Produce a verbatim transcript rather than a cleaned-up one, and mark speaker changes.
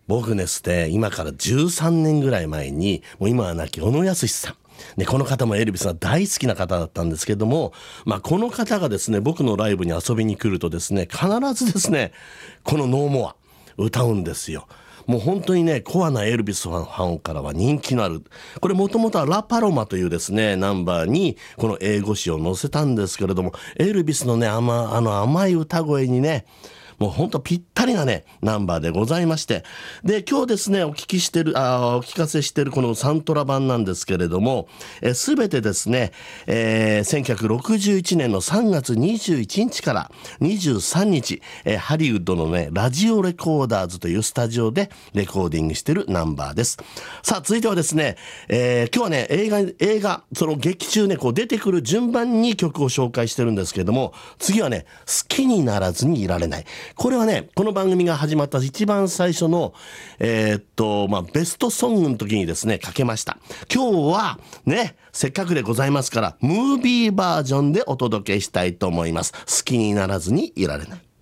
Speaker 1: 僕ですね、今からじゅうさんねんぐらい前に、もう今は亡き小野康さん。ね、この方もエルビスが大好きな方だったんですけども、まあ、この方がですね、僕のライブに遊びに来るとですね、必ずですね、このノーモア歌うんですよ。もう本当にね、コアなエルビスファンからは人気のある。これもともとはラパロマというですね、ナンバーにこの英語詞を載せたんですけれども、エルビスのね、甘、あの甘い歌声にね、もうほんとぴったりなね、ナンバーでございまして。で、今日ですね、お聞きしてる、あお聞かせしてるこのサントラ版なんですけれども、すべてですね、えー、せんきゅうひゃくろくじゅういちねんのさんがつにじゅういちにちからにじゅうさんにち、えー、ハリウッドのね、ラジオレコーダーズというスタジオでレコーディングしてるナンバーです。さあ、続いてはですね、えー、今日はね、映画、映画、その劇中ね、こう出てくる順番に曲を紹介してるんですけれども、次はね、好きにならずにいられない。これはね、この番組が始まった一番最初の、えー、っと、まあ、ベストソングの時にですね、かけました。今日はね、せっかくでございますから、ムービーバージョンでお届けしたいと思います。好きにならずにいられない。